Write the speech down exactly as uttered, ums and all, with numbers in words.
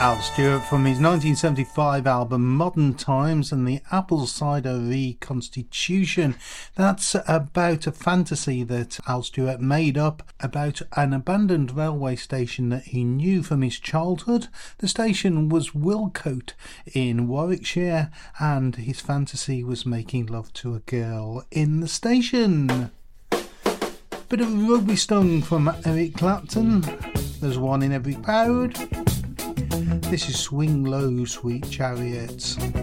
Al Stewart from his nineteen seventy-five album Modern Times and the Apple Cider Reconstitution. That's about a fantasy that Al Stewart made up about an abandoned railway station that he knew from his childhood. The station was Wilcote in Warwickshire, and his fantasy was making love to a girl in the station. Bit of Rugby Stung from Eric Clapton. There's one in every crowd. This is Swing Low, Sweet Chariots.